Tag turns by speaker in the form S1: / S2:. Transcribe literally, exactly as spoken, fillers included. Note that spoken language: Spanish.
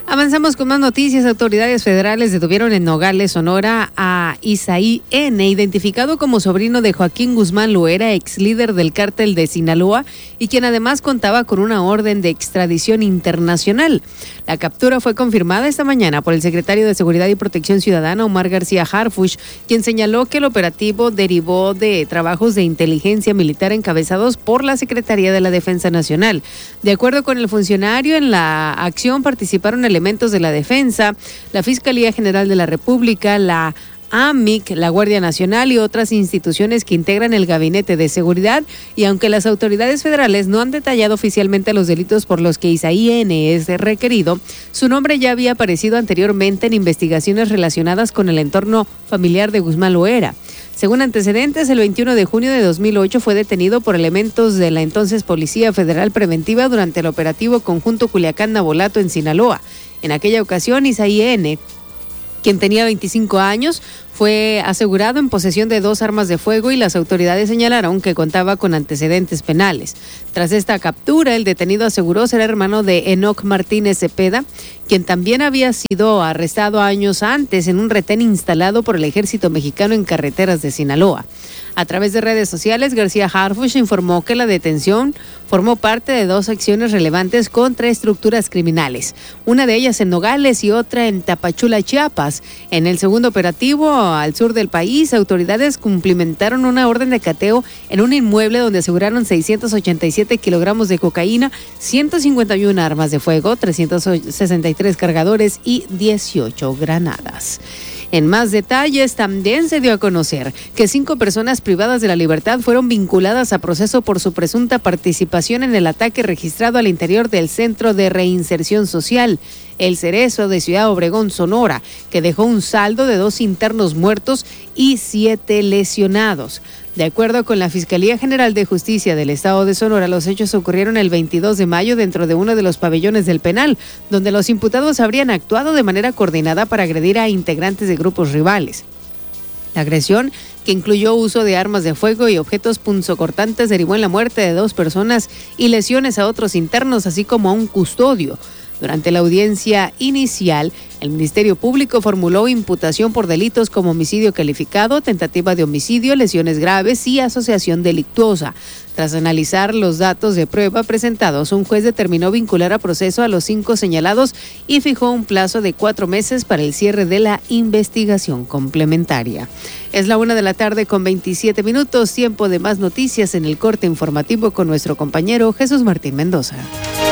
S1: Avanzamos con más noticias. Autoridades federales detuvieron en Nogales, Sonora, a Isaí N., identificado como sobrino de Joaquín Guzmán Loera, ex líder del cártel de Sinaloa, y quien además contaba con una orden de extradición internacional. La captura fue confirmada esta mañana por el secretario de Seguridad y Protección Ciudadana, Omar García Harfuch, quien señaló que el operativo derivó de trabajos de inteligencia militar encabezados por la Secretaría de la Defensa Nacional. De acuerdo con el funcionario, en la acción participaron elementos de la Defensa, la Fiscalía General de la República, la A M I C, la Guardia Nacional y otras instituciones que integran el Gabinete de Seguridad, y aunque las autoridades federales no han detallado oficialmente los delitos por los que Isaí N. es requerido, su nombre ya había aparecido anteriormente en investigaciones relacionadas con el entorno familiar de Guzmán Loera. Según antecedentes, el veintiuno de junio de dos mil ocho fue detenido por elementos de la entonces Policía Federal Preventiva durante el operativo conjunto Culiacán-Nabolato en Sinaloa. En aquella ocasión, Isaí N., quien tenía veinticinco años, fue asegurado en posesión de dos armas de fuego y las autoridades señalaron que contaba con antecedentes penales. Tras esta captura, el detenido aseguró ser hermano de Enoc Martínez Cepeda, quien también había sido arrestado años antes en un retén instalado por el ejército mexicano en carreteras de Sinaloa. A través de redes sociales, García Harfuch informó que la detención formó parte de dos acciones relevantes contra estructuras criminales, una de ellas en Nogales y otra en Tapachula, Chiapas. En el segundo operativo, al sur del país, autoridades cumplimentaron una orden de cateo en un inmueble donde aseguraron seiscientos ochenta y siete kilogramos de cocaína, ciento cincuenta y una armas de fuego, trescientos sesenta y tres cargadores y dieciocho granadas. En más detalles, también se dio a conocer que cinco personas privadas de la libertad fueron vinculadas a proceso por su presunta participación en el ataque registrado al interior del Centro de Reinserción Social, El Cerezo, de Ciudad Obregón, Sonora, que dejó un saldo de dos internos muertos y siete lesionados. De acuerdo con la Fiscalía General de Justicia del Estado de Sonora, los hechos ocurrieron el veintidós de mayo dentro de uno de los pabellones del penal, donde los imputados habrían actuado de manera coordinada para agredir a integrantes de grupos rivales. La agresión, que incluyó uso de armas de fuego y objetos punzocortantes, derivó en la muerte de dos personas y lesiones a otros internos, así como a un custodio. Durante la audiencia inicial, el Ministerio Público formuló imputación por delitos como homicidio calificado, tentativa de homicidio, lesiones graves y asociación delictuosa. Tras analizar los datos de prueba presentados, un juez determinó vincular a proceso a los cinco señalados y fijó un plazo de cuatro meses para el cierre de la investigación complementaria. Es la una de la tarde con veintisiete minutos, tiempo de más noticias en el corte informativo con nuestro compañero Jesús Martín Mendoza.